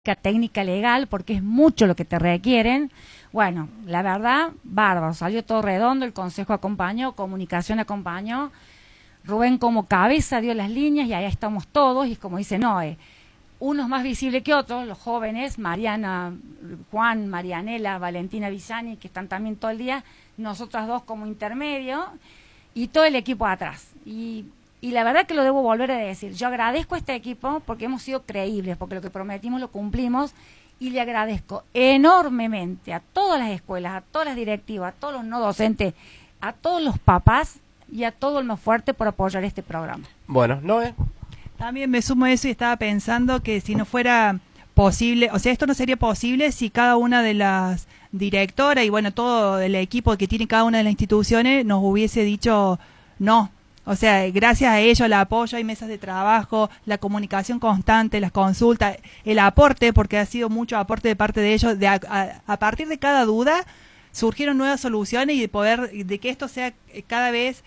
técnica legal, porque es mucho lo que te requieren. Bueno, la verdad, bárbaro, salió todo redondo, el consejo acompañó, comunicación acompañó, Rubén como cabeza dio las líneas y ahí estamos todos, y como dice Noé, unos más visibles que otros, los jóvenes, Mariana, Juan, Marianela, Valentina Villani, que están también todo el día, nosotras dos como intermedio, y todo el equipo atrás. Y la verdad que lo debo volver a decir, yo agradezco a este equipo porque hemos sido creíbles, porque lo que prometimos lo cumplimos, y le agradezco enormemente a todas las escuelas, a todas las directivas, a todos los no docentes, a todos los papás y a todo el más fuerte por apoyar este programa. Bueno, Noé. También me sumo a eso y estaba pensando que si no fuera posible, o sea, esto no sería posible si cada una de las directoras y bueno, todo el equipo que tiene cada una de las instituciones nos hubiese dicho no. O sea, gracias a ello, el apoyo, hay mesas de trabajo, la comunicación constante, las consultas, el aporte, porque ha sido mucho aporte de parte de ellos, a partir de cada duda surgieron nuevas soluciones y de que esto sea cada vez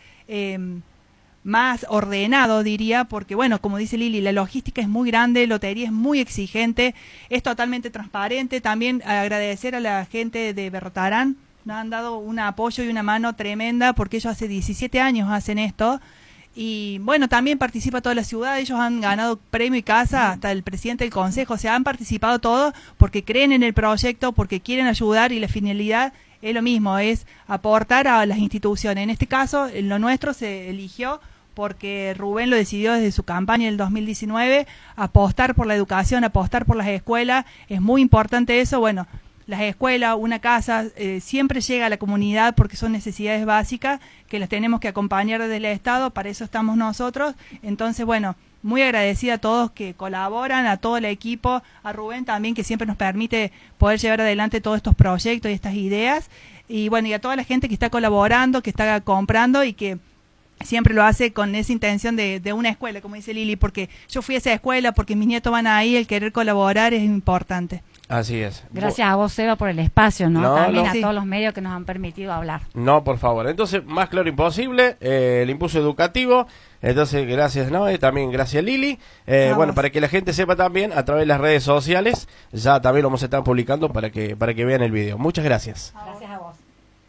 más ordenado, diría, porque bueno, como dice Lili, la logística es muy grande, lotería es muy exigente, es totalmente transparente. También agradecer a la gente de Berrotarán, nos han dado un apoyo y una mano tremenda, porque ellos hace 17 años hacen esto, y bueno, también participa toda la ciudad, ellos han ganado premio y casa, hasta el presidente del consejo, o sea, han participado todos porque creen en el proyecto, porque quieren ayudar, y la finalidad es lo mismo, es aportar a las instituciones. En este caso, lo nuestro se eligió porque Rubén lo decidió desde su campaña del 2019, apostar por la educación, apostar por las escuelas, es muy importante eso. Bueno, las escuelas, una casa, siempre llega a la comunidad porque son necesidades básicas que las tenemos que acompañar desde el Estado, para eso estamos nosotros. Entonces, bueno, muy agradecida a todos que colaboran, a todo el equipo, a Rubén también, que siempre nos permite poder llevar adelante todos estos proyectos y estas ideas, y bueno, y a toda la gente que está colaborando, que está comprando y que siempre lo hace con esa intención de una escuela, como dice Lili, porque yo fui a esa escuela, porque mis nietos van ahí, el querer colaborar es importante. Así es. Gracias a vos, Seba, por el espacio, ¿no? También a sí, todos los medios que nos han permitido hablar. No, por favor. Entonces, más claro imposible, el impulso educativo. Entonces, gracias, Noé, también gracias, Lili. Bueno, para que la gente sepa también, a través de las redes sociales, ya también lo vamos a estar publicando para que vean el video. Muchas gracias. Gracias a vos.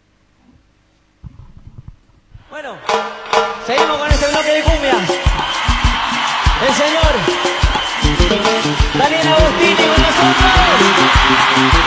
Bueno, seguimos con este bloque de cumbia. El señor Daniel Agostini con nosotros.